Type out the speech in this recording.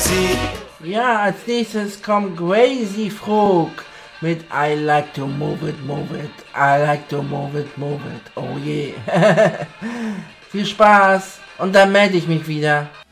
Ja, als nächstes kommt Crazy Frog mit I like to move it, I like to move it, oh je. Viel Spaß und dann melde ich mich wieder.